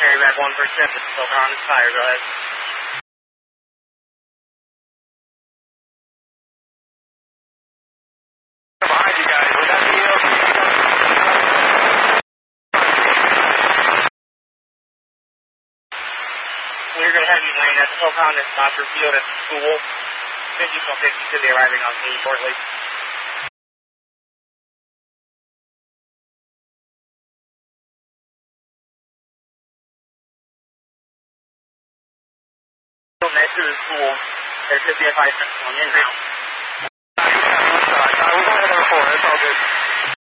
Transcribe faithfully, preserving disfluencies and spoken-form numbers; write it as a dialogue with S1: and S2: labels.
S1: Carry back one percent, it's still on his tire, go ahead.
S2: Behind you guys, would that be okay?
S1: We're going to have you land at the Pocahontas Soccer Field at the school. fifty from fifty should be arriving on scene shortly. Next to the school, there should be a five one in now.
S2: I was over there before, it's all good.